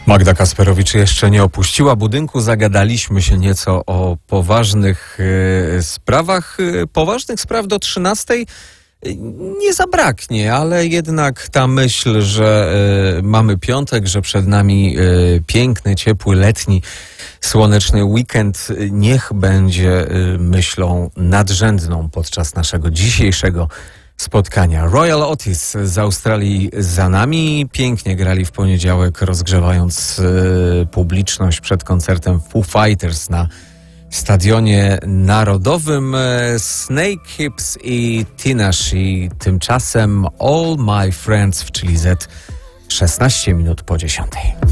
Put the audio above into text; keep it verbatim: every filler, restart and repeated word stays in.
Magda Kasperowicz jeszcze nie opuściła budynku. Zagadaliśmy się nieco o poważnych e, sprawach. E, poważnych spraw do trzynastej nie zabraknie, ale jednak ta myśl, że e, mamy piątek, że przed nami e, piękny, ciepły, letni, słoneczny weekend, niech będzie e, myślą nadrzędną podczas naszego dzisiejszego spotkania. Royal Otis z Australii za nami. Pięknie grali w poniedziałek, rozgrzewając e, publiczność przed koncertem Foo Fighters na Stadionie Narodowym. E, Snake Hips i Tinashe. Tymczasem All My Friends w Chili Z. szesnaście minut po dziesiątej.